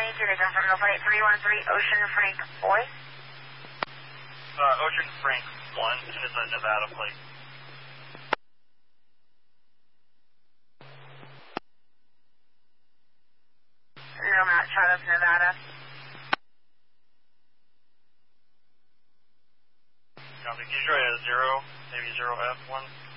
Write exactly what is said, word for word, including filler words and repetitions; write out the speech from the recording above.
two, they come from the flight three one three, Ocean Frank Boy. Uh, Ocean Frank one, and it's a Nevada plate. Nomad, Charlotte, Nevada. Copy. Can you try a zero, maybe zero F one?